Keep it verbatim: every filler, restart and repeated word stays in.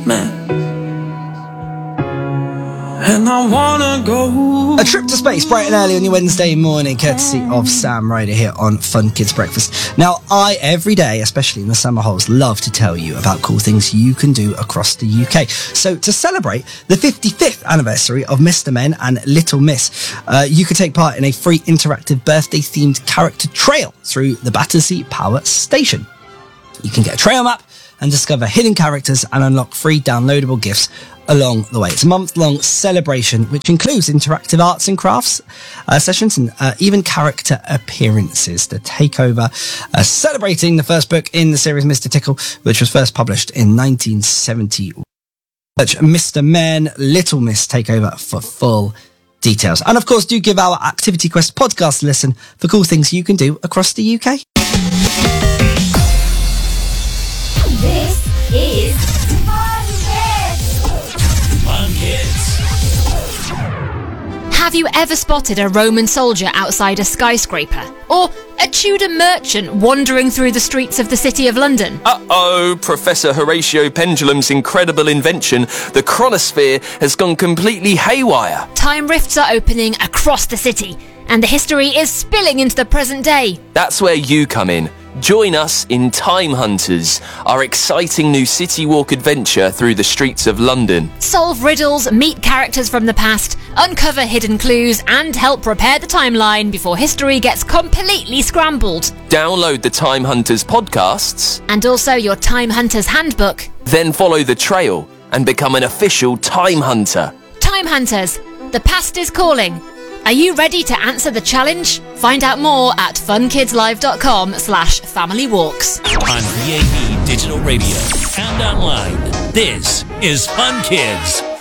man. And I wanna go. A trip to space bright and early on your Wednesday morning, courtesy of Sam Ryder here on Fun Kids Breakfast. Now, I, every day, especially in the summer holes, love to tell you about cool things you can do across the U K. So, to celebrate the fifty-fifth anniversary of Mister Men and Little Miss, uh, you could take part in a free interactive birthday-themed character trail through the Battersea Power Station. You can get a trail map and discover hidden characters and unlock free downloadable gifts along the way. It's a month-long celebration which includes interactive arts and crafts uh, sessions and uh, even character appearances. The Takeover, uh, celebrating the first book in the series Mister Tickle, which was first published in nineteen seventy. Mister Men, Little Miss Takeover for full details. And of course, do give our Activity Quest podcast a listen for cool things you can do across the U K. This is Fun Kids. Fun Kids. Have you ever spotted a Roman soldier outside a skyscraper? Or a Tudor merchant wandering through the streets of the City of London? Uh-oh, Professor Horatio Pendulum's incredible invention, the chronosphere, has gone completely haywire. Time rifts are opening across the city, and the history is spilling into the present day. That's where you come in. Join us in Time Hunters, our exciting new city walk adventure through the streets of London. Solve riddles, meet characters from the past, uncover hidden clues, and help repair the timeline before history gets completely scrambled. Download the Time Hunters podcasts, and also your Time Hunters handbook. Then follow the trail and become an official Time Hunter. Time Hunters, the past is calling. Are you ready to answer the challenge? Find out more at funkidslive.com slash family walks. On D A B Digital Radio and online, this is Fun Kids.